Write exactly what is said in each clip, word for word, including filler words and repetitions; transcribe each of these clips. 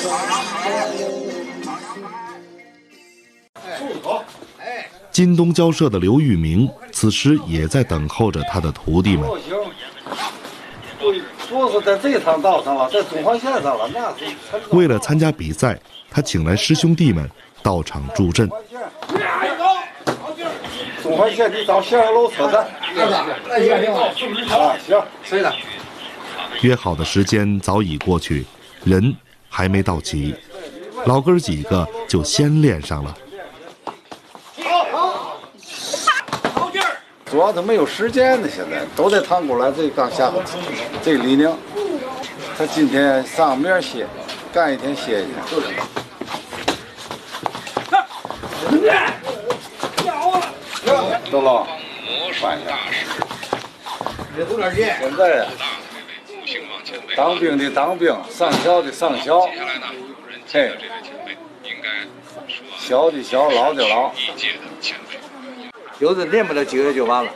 金东交社的刘玉明此时也在等候着他的徒弟们。 就是在这趟道上了，在中环线上了。那为了参加比赛，他请来师兄弟们到场助阵。 中环线你找线上楼车站。那行挺好。啊，行，可以的。 约好的时间早已过去，人还没到齐，老哥几个就先练上了。 主要他没有时间呢，现在都在塘沽来，这刚下这李宁，他今天上明儿歇，干一天歇一天。走了，晚上。别多点劲。现在当兵的当兵，上校的上校，嘿，小的小，老的老。 有的练不了几个月就完了。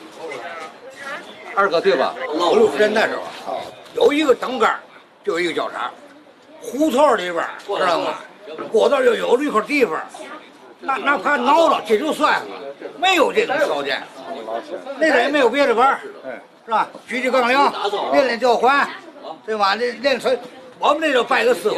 二哥对吧？五六十年代时候，有一个灯杆，就有一个交叉，胡同里边知道吗？过道就有这一块地方，那哪怕挠了这就算了，没有这种条件。那阵也没有别的玩，是吧？举起杠铃，练练吊环，对吧？练练锤，我们这就拜个师傅。